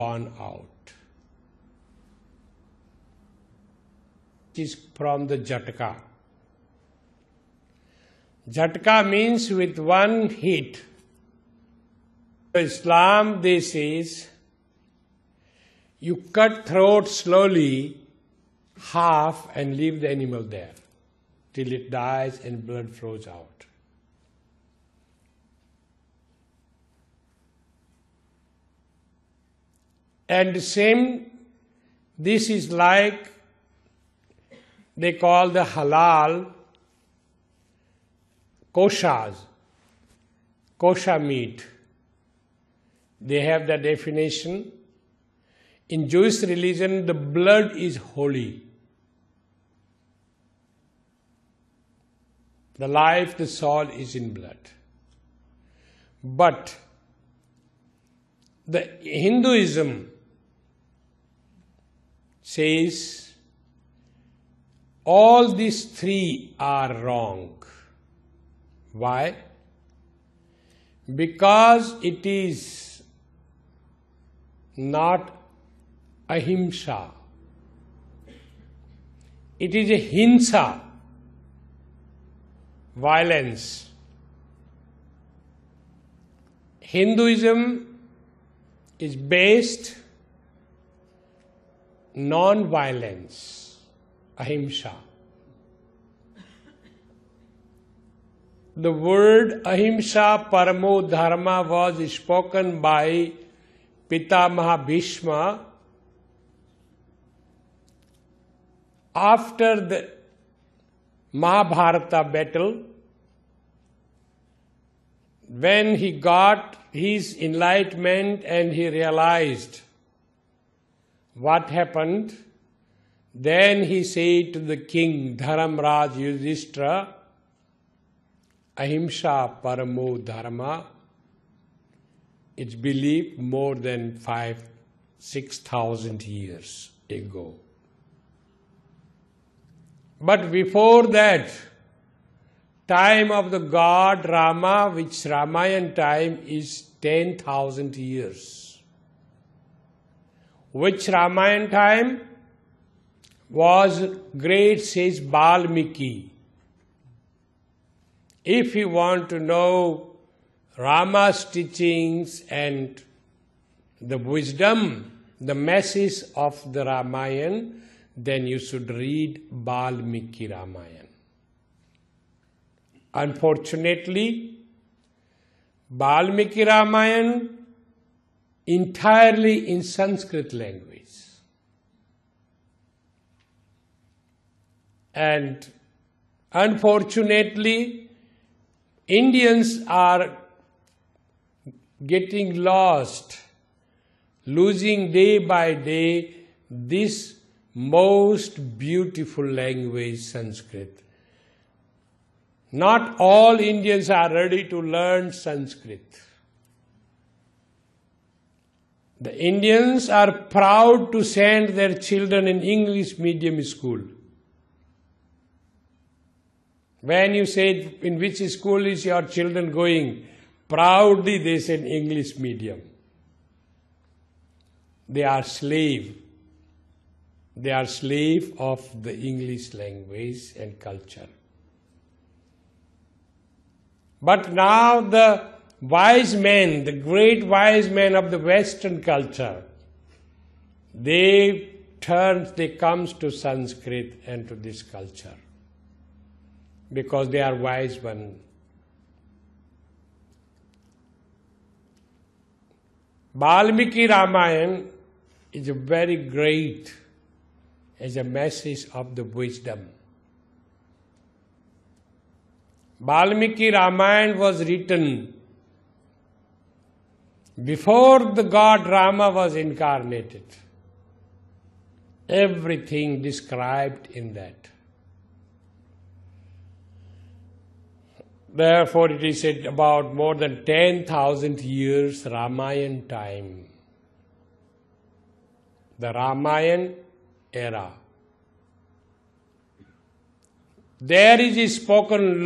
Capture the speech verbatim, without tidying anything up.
born out. It is from the Jhatka. Jhatka means with one hit. Islam, this is, you cut throat slowly, half, and leave the animal there till it dies and blood flows out. And the same, this is like they call the halal koshas, kosher meat. They have the definition. In Jewish religion, the blood is holy. The life, the soul is in blood. But the Hinduism says all these three are wrong. Why? Because it is not ahimsa. It is a hinsa, violence. Hinduism is based non-violence, ahimsa. The word ahimsa paramo dharma was spoken by Pitamaha Bhishma after the Mahabharata battle, when he got his enlightenment and he realized what happened, then he said to the king Dharamraj Yudhishthira, ahimsa paramo dharma. It's believed more than five, six thousand years ago. But before that, time of the god Rama, which Ramayana time is ten thousand years. Which Ramayana time was great sage Valmiki. If you want to know Rama's teachings and the wisdom, the message of the Ramayana, then you should read Valmiki Ramayana. Unfortunately, Valmiki Ramayana entirely in Sanskrit language. And unfortunately, Indians are getting lost, losing day by day this most beautiful language, Sanskrit. Not all Indians are ready to learn Sanskrit. The Indians are proud to send their children in English medium school. When you say, in which school is your children going? Proudly they say English medium. They are slave. They are slave of the English language and culture. But now the wise men, the great wise men of the Western culture, they turn, they comes to Sanskrit and to this culture because they are wise ones. Valmiki Ramayana is a very great as a message of the wisdom. Valmiki Ramayana was written before the god Rama was incarnated. Everything described in that. Therefore, it is said about more than ten thousand years Ramayana time. The Ramayana era. There is a spoken